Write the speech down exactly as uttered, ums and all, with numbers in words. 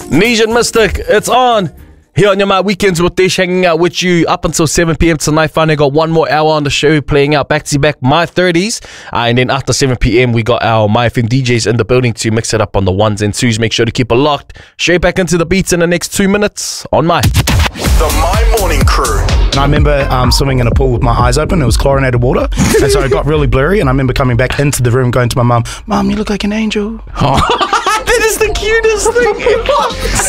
Nesian Mystic, it's on. Here on your My Weekends with Dish, hanging out with you up until seven p.m. tonight. Finally got one more hour on the show, playing out back-to-back My thirties. Uh, and then after seven p.m, we got our My F M D Js in the building to mix it up on the ones and twos. Make sure to keep it locked. Straight back into the beats in the next two minutes on My. The My Morning Crew. And I remember um, swimming in a pool with my eyes open. It was chlorinated water. And so it got really blurry. And I remember coming back into the room going to my mum, Mum, you look like an angel. That is the cutest thing ever.